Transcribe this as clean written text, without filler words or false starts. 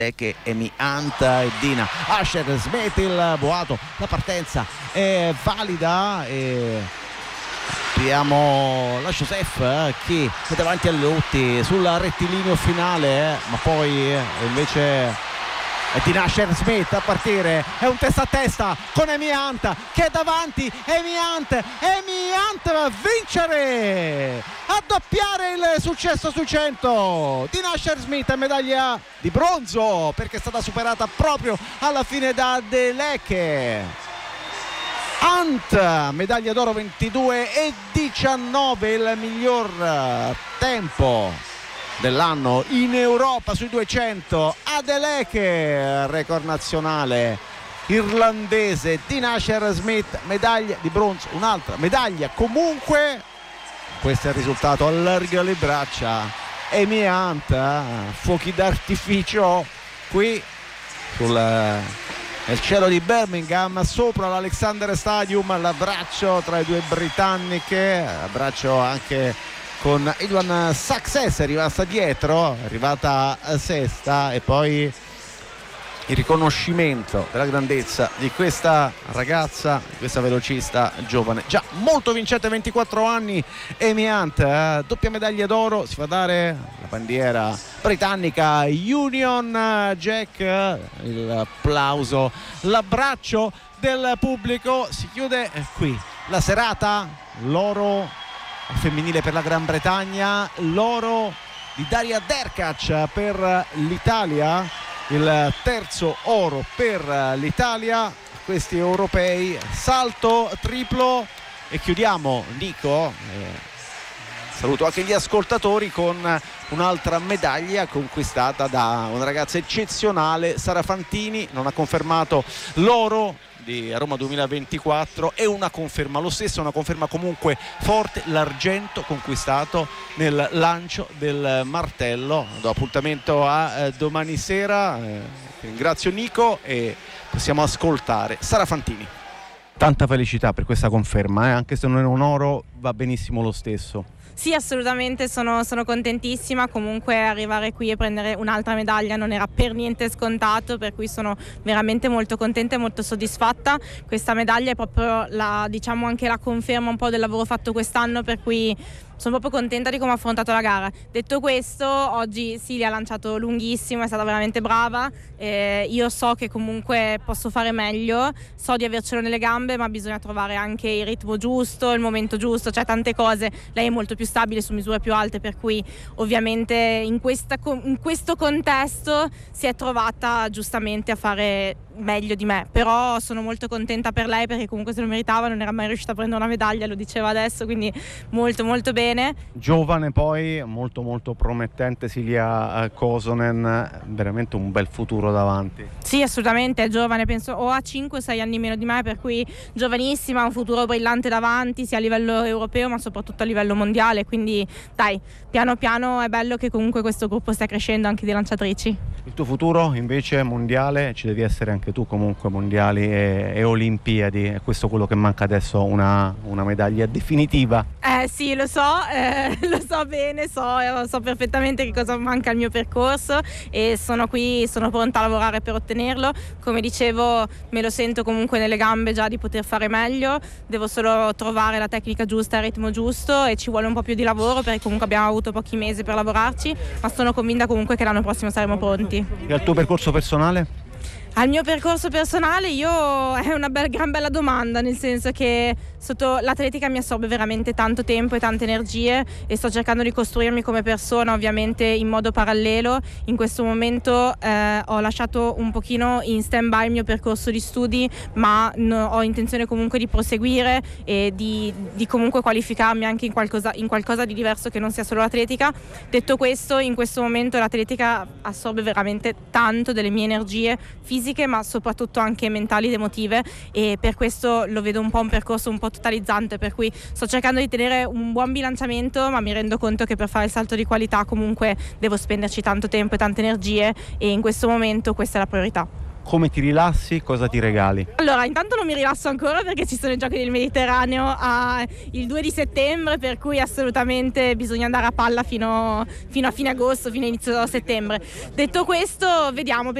che Amy Hunt e Dina Asher-Smith. Il boato, la partenza è valida e abbiamo la Joseph che è davanti a Lotti sul rettilineo finale, ma poi invece Dina Asher-Smith a partire, è un testa a testa con Amy Hunt che è davanti. Amy Hunt va a vincere, a doppiare il successo sui 100. Dina Asher-Smith medaglia di bronzo perché è stata superata proprio alla fine da Adeleke. Hunt medaglia d'oro 22 e 19, il miglior tempo dell'anno in Europa sui 200. Adeleke, record nazionale irlandese. Dina Asher-Smith medaglia di bronzo, un'altra medaglia comunque. Questo è il risultato, allarga le braccia Amy Hunt, fuochi d'artificio qui nel cielo di Birmingham, sopra l'Alexander Stadium, l'abbraccio tra le due britanniche, abbraccio anche con Edwin Success, è rimasta dietro, è arrivata sesta, e poi il riconoscimento della grandezza di questa ragazza, di questa velocista giovane, già molto vincente, 24 anni, Amy Hunt, doppia medaglia d'oro, si fa dare la bandiera britannica Union Jack, il applauso, l'abbraccio del pubblico. Si chiude qui la serata, l'oro femminile per la Gran Bretagna, l'oro di Daria Derkach per l'Italia, il terzo oro per l'Italia, questi europei, salto triplo. E chiudiamo, Nico, saluto anche gli ascoltatori, con un'altra medaglia conquistata da una ragazza eccezionale, Sara Fantini. Non ha confermato l'oro di Roma 2024, è una conferma lo stesso, una conferma comunque forte, l'argento conquistato nel lancio del martello. Do appuntamento a domani sera. Ringrazio Nico e possiamo ascoltare Sara Fantini. Tanta felicità per questa conferma, anche se non è un oro va benissimo lo stesso. Sì, assolutamente, sono contentissima. Comunque arrivare qui e prendere un'altra medaglia non era per niente scontato, per cui sono veramente molto contenta e molto soddisfatta. Questa medaglia è proprio diciamo anche la conferma un po' del lavoro fatto quest'anno, per cui sono proprio contenta di come ha affrontato la gara. Detto questo, oggi Silja ha lanciato lunghissimo, è stata veramente brava. Io so che comunque posso fare meglio, so di avercelo nelle gambe, ma bisogna trovare anche il ritmo giusto, il momento giusto, cioè tante cose. Lei è molto più stabile su misure più alte, per cui ovviamente in questo contesto si è trovata giustamente a fare meglio di me, però sono molto contenta per lei, perché comunque se lo meritava, non era mai riuscita a prendere una medaglia, lo diceva adesso, quindi molto molto bene. Giovane poi, molto molto promettente Silja Kosonen, veramente un bel futuro davanti. Sì, assolutamente, è giovane, penso o ha 5-6 anni meno di me, per cui giovanissima, un futuro brillante davanti, sia a livello europeo ma soprattutto a livello mondiale, quindi dai, piano piano è bello che comunque questo gruppo stia crescendo anche di lanciatrici. Il tuo futuro invece mondiale, ci devi essere anche tu comunque, mondiali e Olimpiadi, è questo quello che manca adesso, una medaglia definitiva? Sì, lo so bene, so perfettamente che cosa manca al mio percorso e sono qui, sono pronta a lavorare per ottenerlo. Come dicevo, me lo sento comunque nelle gambe già di poter fare meglio, devo solo trovare la tecnica giusta, il ritmo giusto, e ci vuole un po' più di lavoro, perché comunque abbiamo avuto pochi mesi per lavorarci, ma sono convinta comunque che l'anno prossimo saremo pronti. E al tuo percorso personale? Al mio percorso personale è una gran bella domanda, nel senso che sotto l'atletica mi assorbe veramente tanto tempo e tante energie, e sto cercando di costruirmi come persona, ovviamente in modo parallelo. In questo momento ho lasciato un pochino in stand-by il mio percorso di studi, ma ho intenzione comunque di proseguire e di comunque qualificarmi anche in qualcosa di diverso che non sia solo l'atletica. Detto questo, in questo momento l'atletica assorbe veramente tanto delle mie energie fisiche, ma soprattutto anche mentali ed emotive, e per questo lo vedo un po' un percorso un po' totalizzante, per cui sto cercando di tenere un buon bilanciamento, ma mi rendo conto che per fare il salto di qualità comunque devo spenderci tanto tempo e tante energie, e in questo momento questa è la priorità. come ti rilassi, cosa ti regali? Allora, intanto non mi rilasso ancora perché ci sono i Giochi del Mediterraneo il 2 di settembre, per cui assolutamente bisogna andare a palla fino a fine agosto, fino a inizio settembre. Detto questo, vediamo.